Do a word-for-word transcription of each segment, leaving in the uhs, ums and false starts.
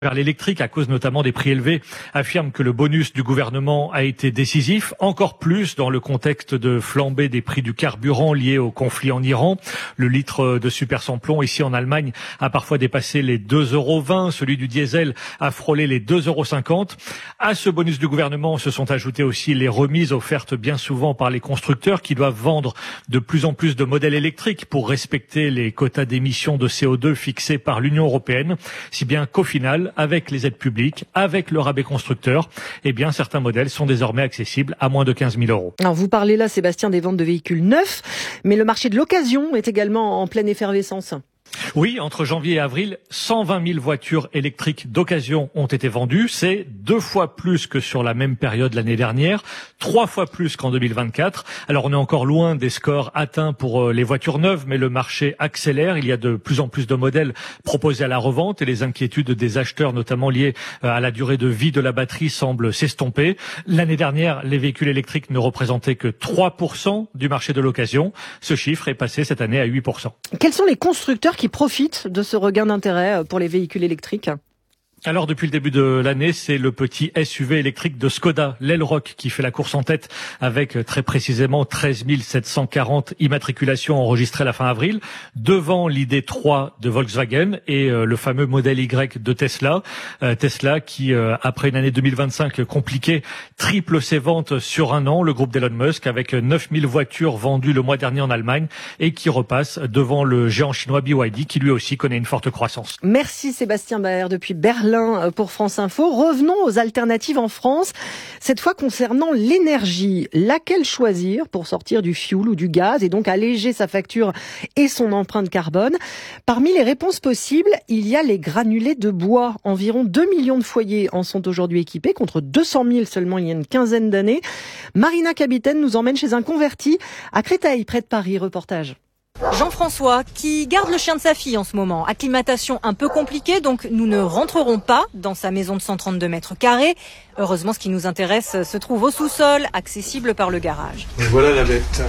vers l'électrique à cause notamment des prix élevés affirme que le bonus du gouvernement a été décisif, encore plus dans le contexte de flambée des prix du carburant lié au conflit en Iran. Le litre de super sans plomb ici en Allemagne a parfois dépassé les deux euros vingt, celui du diesel a frôlé les deux euros cinquante. À ce bonus du gouvernement se sont ajoutées aussi les remises offertes bien souvent par les constructeurs qui doivent vendre de plus en plus de modèles électriques pour respecter les quotas d'émissions de C O deux fixés par l'Union européenne, si bien qu'au final, avec les aides publiques, avec le rabais constructeur, eh bien, certains modèles sont désormais accessibles à moins de quinze mille euros. Alors, vous parlez là, Sébastien, des ventes de véhicules neufs, mais le marché de l'occasion est également en pleine effervescence. Oui, entre janvier et avril, cent vingt mille voitures électriques d'occasion ont été vendues. C'est deux fois plus que sur la même période l'année dernière, trois fois plus qu'en deux mille vingt-quatre. Alors on est encore loin des scores atteints pour les voitures neuves, mais le marché accélère. Il y a de plus en plus de modèles proposés à la revente et les inquiétudes des acheteurs, notamment liées à la durée de vie de la batterie, semblent s'estomper. L'année dernière, les véhicules électriques ne représentaient que trois pour cent du marché de l'occasion. Ce chiffre est passé cette année à huit pour cent. Quels sont les constructeurs qui profitent de ce regain d'intérêt pour les véhicules électriques ? Alors depuis le début de l'année, c'est le petit S U V électrique de Skoda, l'Elroq, qui fait la course en tête avec très précisément treize mille sept cent quarante immatriculations enregistrées à la fin avril, devant l'I D trois de Volkswagen et euh, le fameux modèle Y de Tesla. Euh, Tesla qui, euh, après une année deux mille vingt-cinq compliquée, triple ses ventes sur un an, le groupe d'Elon Musk, avec neuf mille voitures vendues le mois dernier en Allemagne et qui repasse devant le géant chinois B Y D qui lui aussi connaît une forte croissance. Merci Sébastien Baer depuis Berlin pour France Info. Revenons aux alternatives en France, cette fois concernant l'énergie. Laquelle choisir pour sortir du fioul ou du gaz et donc alléger sa facture et son empreinte carbone ? Parmi les réponses possibles, il y a les granulés de bois. Environ deux millions de foyers en sont aujourd'hui équipés, contre deux cent mille seulement il y a une quinzaine d'années. Marina Capitaine nous emmène chez un converti à Créteil, près de Paris. Reportage. Jean-François, qui garde le chien de sa fille en ce moment. Acclimatation un peu compliquée, donc nous ne rentrerons pas dans sa maison de cent trente-deux mètres carrés. Heureusement, ce qui nous intéresse se trouve au sous-sol, accessible par le garage. Et voilà la bête.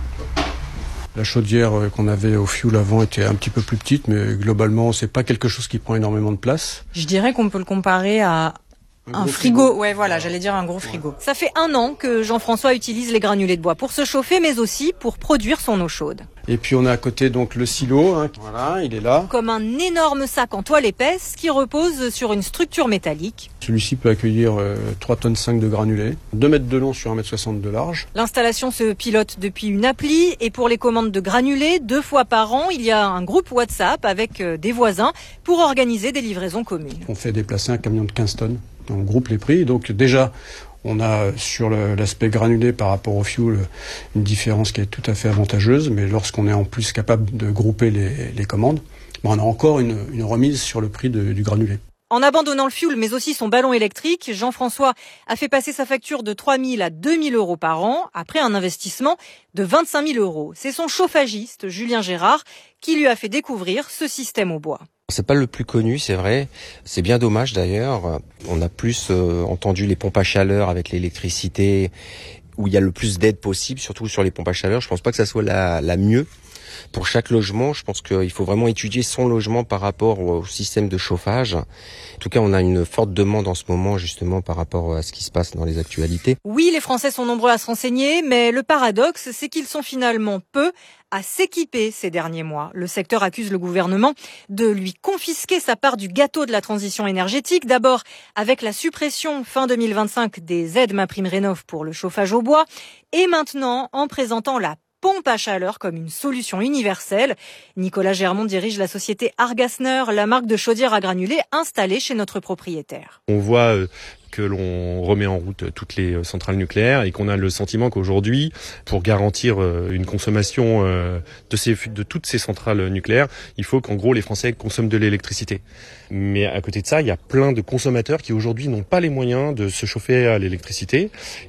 La chaudière qu'on avait au fioul avant était un petit peu plus petite, mais globalement, c'est pas quelque chose qui prend énormément de place. Je dirais qu'on peut le comparer à Un, un frigo. frigo, ouais voilà, j'allais dire un gros frigo. Ouais. Ça fait un an que Jean-François utilise les granulés de bois pour se chauffer, mais aussi pour produire son eau chaude. Et puis on a à côté donc le silo, hein. Voilà, il est là. Comme un énorme sac en toile épaisse qui repose sur une structure métallique. Celui-ci peut accueillir euh, trois tonnes cinq de granulés, deux mètres de long sur un mètre soixante de large. L'installation se pilote depuis une appli et pour les commandes de granulés, deux fois par an, il y a un groupe WhatsApp avec euh, des voisins pour organiser des livraisons communes. On fait déplacer un camion de quinze tonnes. On groupe les prix. Donc déjà, on a sur le, l'aspect granulé par rapport au fioul une différence qui est tout à fait avantageuse. Mais lorsqu'on est en plus capable de grouper les, les commandes, on a encore une, une remise sur le prix de, du granulé. En abandonnant le fioul, mais aussi son ballon électrique, Jean-François a fait passer sa facture de trois mille à deux mille euros par an, après un investissement de vingt-cinq mille euros. C'est son chauffagiste, Julien Gérard, qui lui a fait découvrir ce système au bois. C'est pas le plus connu, c'est vrai. C'est bien dommage d'ailleurs. On a plus euh, entendu les pompes à chaleur avec l'électricité, où il y a le plus d'aide possible, surtout sur les pompes à chaleur. Je pense pas que ça soit la, la mieux. Pour chaque logement, je pense qu'il faut vraiment étudier son logement par rapport au système de chauffage. En tout cas, on a une forte demande en ce moment, justement, par rapport à ce qui se passe dans les actualités. Oui, les Français sont nombreux à se renseigner, mais le paradoxe, c'est qu'ils sont finalement peu à s'équiper ces derniers mois. Le secteur accuse le gouvernement de lui confisquer sa part du gâteau de la transition énergétique. D'abord, avec la suppression fin deux mille vingt-cinq des aides MaPrimeRénov' pour le chauffage au bois. Et maintenant, en présentant la pompe à chaleur comme une solution universelle. Nicolas Germont dirige la société Argasner, la marque de chaudière à granulés installée chez notre propriétaire. On voit euh, que l'on remet en route toutes les centrales nucléaires et qu'on a le sentiment qu'aujourd'hui, pour garantir euh, une consommation euh, de, ces, de toutes ces centrales nucléaires, il faut qu'en gros les Français consomment de l'électricité. Mais à côté de ça, il y a plein de consommateurs qui aujourd'hui n'ont pas les moyens de se chauffer à l'électricité.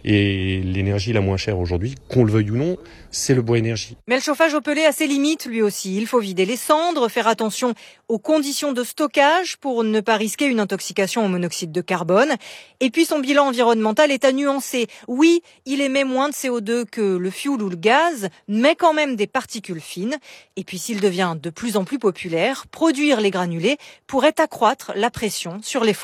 Et l'énergie la moins chère aujourd'hui, qu'on le veuille ou non, c'est le bois énergie. Mais le chauffage au pellet a ses limites lui aussi. Il faut vider les cendres, faire attention aux aux conditions de stockage pour ne pas risquer une intoxication au monoxyde de carbone. Et puis son bilan environnemental est à nuancer. Oui, il émet moins de C O deux que le fioul ou le gaz, mais quand même des particules fines. Et puis s'il devient de plus en plus populaire, produire les granulés pourrait accroître la pression sur les forêts.